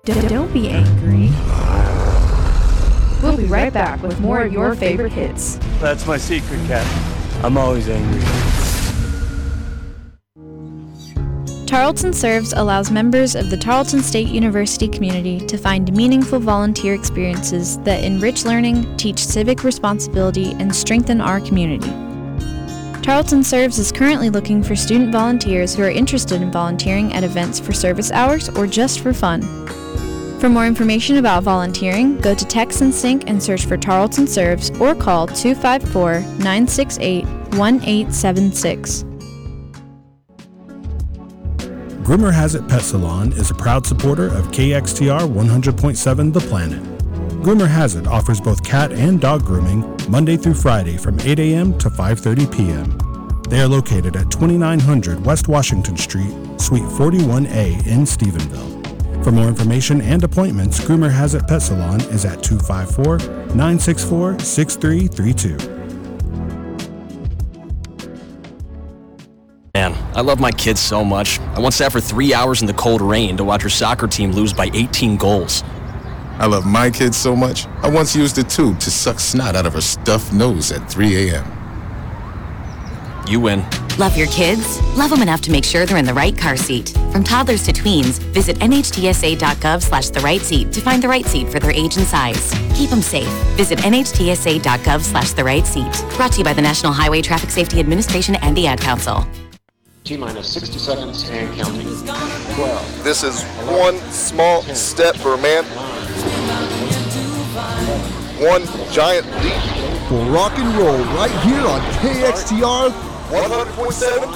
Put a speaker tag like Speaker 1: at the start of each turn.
Speaker 1: Don't be angry. We'll be right back with more of your favorite hits.
Speaker 2: That's my secret, Cat. I'm always angry.
Speaker 3: Tarleton Serves allows members of the Tarleton State University community to find meaningful volunteer experiences that enrich learning, teach civic responsibility, and strengthen our community. Tarleton Serves is currently looking for student volunteers who are interested in volunteering at events for service hours or just for fun. For more information about volunteering, go to Text and Sync and search for Tarleton Serves or call 254-968-1876.
Speaker 4: Grimmer Has It Pet Salon is a proud supporter of KXTR 100.7 The Planet. Grimmer Has It offers both cat and dog grooming Monday through Friday from 8 a.m. to 5:30 p.m. They are located at 2900 West Washington Street, Suite 41A in Stephenville. For more information and appointments, Grimmer Has It Pet Salon is at 254-964-6332.
Speaker 5: Man, I love my kids so much. I once sat for 3 hours in the cold rain to watch her soccer team lose by 18 goals.
Speaker 6: I love my kids so much, I once used a tube to suck snot out of her stuffed nose at 3 a.m.
Speaker 5: You win.
Speaker 7: Love your kids? Love them enough to make sure they're in the right car seat. From toddlers to tweens, visit nhtsa.gov/the-right-seat to find the right seat for their age and size. Keep them safe. Visit nhtsa.gov/the-right-seat. Brought to you by the National Highway Traffic Safety Administration and the Ad Council.
Speaker 8: T-minus 60 seconds and counting. 12.
Speaker 9: This is one small step for man, one giant leap
Speaker 10: for rock and roll right here on KXTR
Speaker 9: 100.7